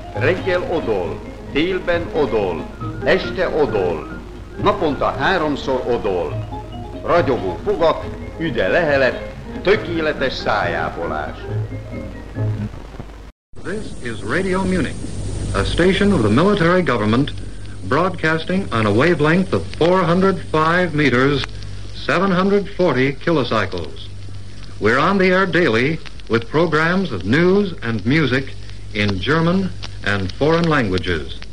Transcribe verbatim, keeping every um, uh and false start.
Reggel odol, délben odol, este odol, naponta háromszor odol. Ragyogó fogak, üde lehelet, tökéletes szájápolás. This is Radio Munich, a station of the military government broadcasting on a wavelength of four hundred five meters, seven hundred forty kilocycles. We're on the air daily with programs of news and music in German and foreign languages.